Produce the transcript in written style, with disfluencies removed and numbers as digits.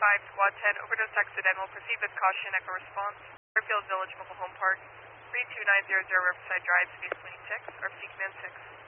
Squad 10, overdose accidental, proceed with caution, echo response. Fairfield Village Mobile Home Park, 32900 Riverside Drive, Space 26, RFC Command 6.